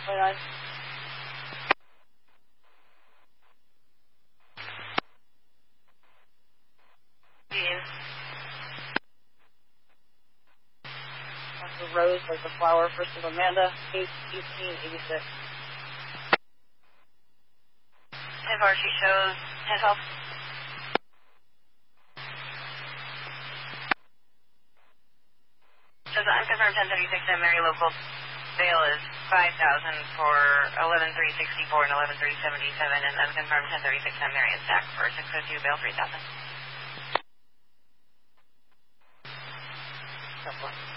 29. That's the rose, like the flower, first of Amanda, 1886. If Archie shows his help. Says unconfirmed 1036 and Mary local bail is 5,000 for 11,364 and 11,377, and unconfirmed 1036 and Mary is back for 602 bail 3,000.